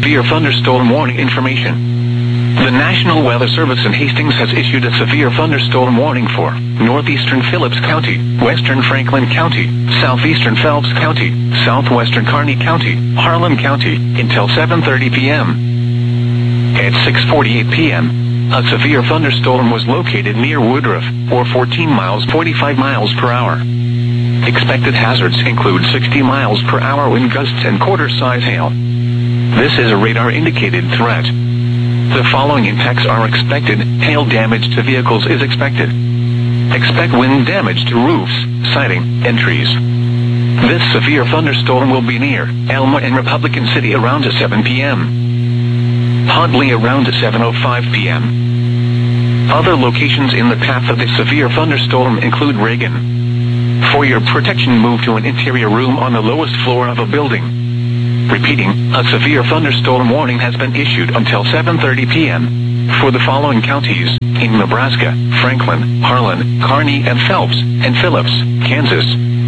severe thunderstorm warning information. The National Weather Service in Hastings has issued a severe thunderstorm warning for northeastern Phillips County, western Franklin County, southeastern Phelps County, southwestern Kearney County, Harlan County, until 7:30 p.m. At 6:48 p.m., a severe thunderstorm was located near Woodruff, or 14 miles 45 miles per hour. Expected hazards include 60 miles per hour wind gusts and quarter-size hail. This is a radar-indicated threat. The following impacts are expected. Hail damage to vehicles is expected. Expect wind damage to roofs, siding, and trees. This severe thunderstorm will be near Elma and Republican City around 7 p.m. Huntley around 7:05 p.m. Other locations in the path of the severe thunderstorm include Reagan. For your protection, move to an interior room on the lowest floor of a building. Repeating, a severe thunderstorm warning has been issued until 7:30 p.m. for the following counties in Nebraska: Franklin, Harlan, Kearney and Phelps, and Phillips, Kansas.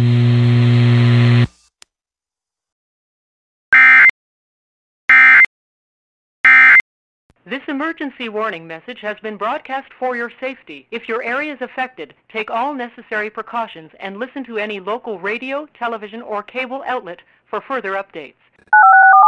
This emergency warning message has been broadcast for your safety. If your area is affected, take all necessary precautions and listen to any local radio, television, or cable outlet for further updates.